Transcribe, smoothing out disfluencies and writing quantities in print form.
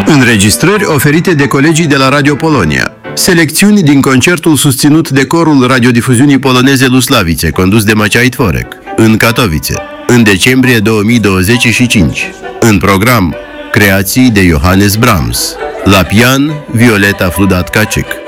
Înregistrări oferite de colegii de la Radio Polonia. Selecțiuni din concertul susținut de corul radiodifuziunii poloneze Luslavice, condus de Maciej Tworek, în Katowice, în decembrie 2025. În program, creații de Johannes Brahms. La pian, Violeta Fludat-Kaczyk.